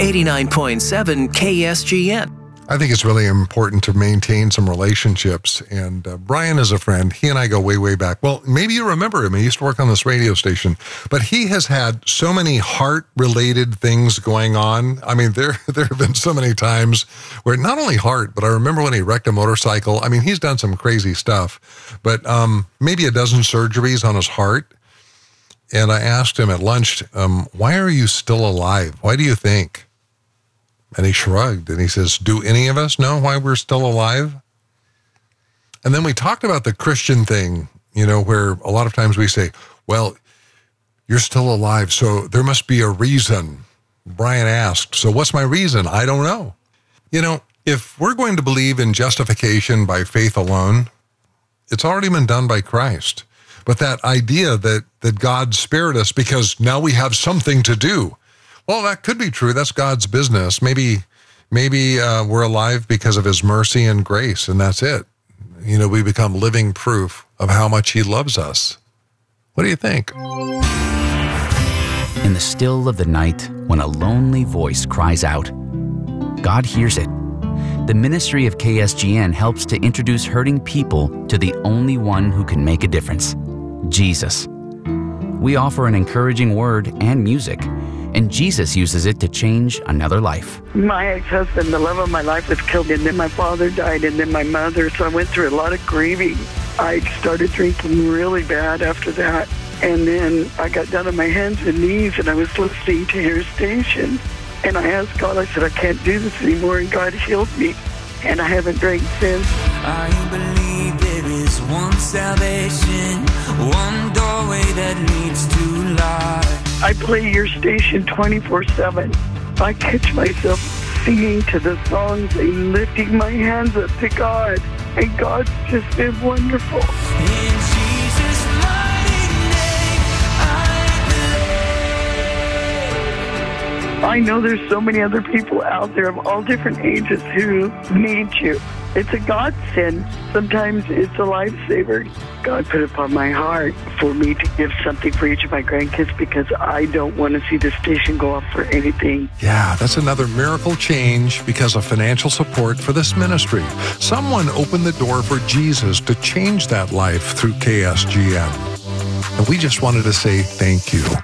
89.7 KSGN. I think it's really important to maintain some relationships. And Brian is a friend. He and I go way, way back. Well, maybe you remember him. He used to work on this radio station. But he has had so many heart-related things going on. I mean, there have been so many times where not only heart, but I remember when he wrecked a motorcycle. I mean, he's done some crazy stuff. But maybe a dozen surgeries on his heart. And I asked him at lunch, why are you still alive? Why do you think? And he shrugged and he says, do any of us know why we're still alive? And then we talked about the Christian thing, you know, where a lot of times we say, well, you're still alive, so there must be a reason. Brian asked, so what's my reason? I don't know. You know, if we're going to believe in justification by faith alone, it's already been done by Christ. But that idea that God spared us because now we have something to do, well, that could be true. That's God's business. Maybe we're alive because of his mercy and grace, and that's it. You know, we become living proof of how much he loves us. What do you think? In the still of the night, when a lonely voice cries out, God hears it. The ministry of KSGN helps to introduce hurting people to the only one who can make a difference, Jesus. We offer an encouraging word and music, and Jesus uses it to change another life. My ex-husband, the love of my life, was killed, and then my father died, and then my mother, so I went through a lot of grieving. I started drinking really bad after that, and then I got down on my hands and knees, and I was listening to your station, and I asked God, I said, I can't do this anymore, and God healed me, and I haven't drank since. I believe there is one salvation, one doorway that leads to life. I play your station 24/7. I catch myself singing to the songs and lifting my hands up to God. And God's just been wonderful. In Jesus' mighty name, I I know there's so many other people out there of all different ages who need you. It's a godsend. Sometimes it's a lifesaver. God put it upon my heart for me to give something for each of my grandkids because I don't want to see the station go off for anything. Yeah, that's another miracle change because of financial support for this ministry. Someone opened the door for Jesus to change that life through KSGN. And we just wanted to say thank you.